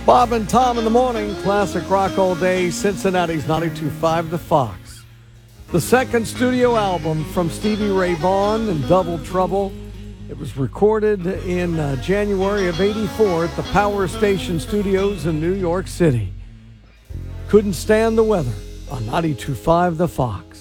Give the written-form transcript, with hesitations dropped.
Bob and Tom in the morning, classic rock all day, Cincinnati's 92.5 The Fox. The second studio album from Stevie Ray Vaughan and Double Trouble. It was recorded in January of '84 at the Power Station Studios in New York City. Couldn't stand the weather on 92.5 The Fox.